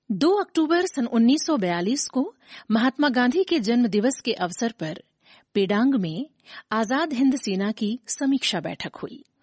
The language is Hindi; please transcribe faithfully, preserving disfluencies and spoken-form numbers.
दो अक्टूबर सन उन्नीस सौ बयालीस को महात्मा गांधी के जन्म दिवस के अवसर पर पेडांग में आजाद हिंद सेना की समीक्षा बैठक हुई।